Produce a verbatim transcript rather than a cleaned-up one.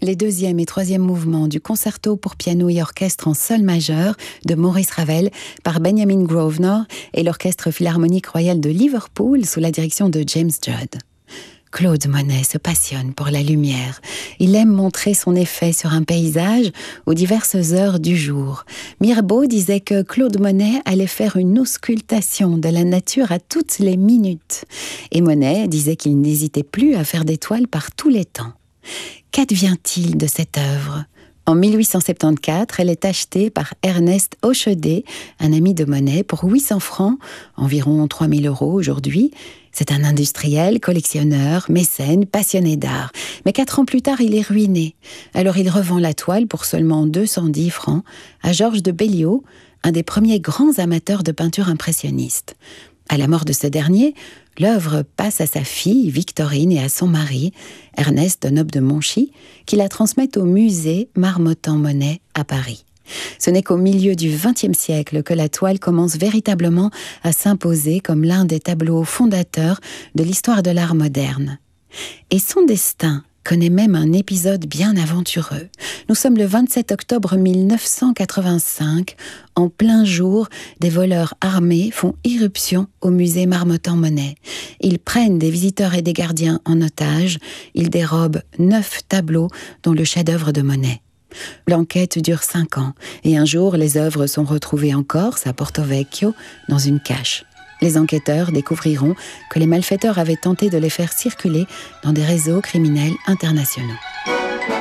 les deuxième et troisième mouvements du concerto pour piano et orchestre en sol majeur de Maurice Ravel par Benjamin Grosvenor et l'Orchestre Philharmonique Royal de Liverpool sous la direction de James Judd. Claude Monet se passionne pour la lumière. Il aime montrer son effet sur un paysage aux diverses heures du jour. Mirbeau disait que Claude Monet allait faire une auscultation de la nature à toutes les minutes. Et Monet disait qu'il n'hésitait plus à faire des toiles par tous les temps. Qu'advient-il de cette œuvre ? En mille huit cent soixante-quatorze, elle est achetée par Ernest Hochedet, un ami de Monet, pour huit cents francs, environ trois mille euros aujourd'hui. C'est un industriel, collectionneur, mécène, passionné d'art. Mais quatre ans plus tard, il est ruiné. Alors il revend la toile pour seulement deux cent dix francs à Georges de Belliot, un des premiers grands amateurs de peinture impressionniste. À la mort de ce dernier, l'œuvre passe à sa fille, Victorine, et à son mari, Ernest Noble de Monchy, qui la transmettent au musée Marmottan-Monet à Paris. Ce n'est qu'au milieu du vingtième siècle que la toile commence véritablement à s'imposer comme l'un des tableaux fondateurs de l'histoire de l'art moderne. Et son destin connaît même un épisode bien aventureux. Nous sommes le vingt-sept octobre mille neuf cent quatre-vingt-cinq. En plein jour, des voleurs armés font irruption au musée Marmottan-Monet. Ils prennent des visiteurs et des gardiens en otage. Ils dérobent neuf tableaux, dont le chef-d'œuvre de Monet. L'enquête dure cinq ans, et un jour, les œuvres sont retrouvées en Corse, à Porto Vecchio, dans une cache. Les enquêteurs découvriront que les malfaiteurs avaient tenté de les faire circuler dans des réseaux criminels internationaux.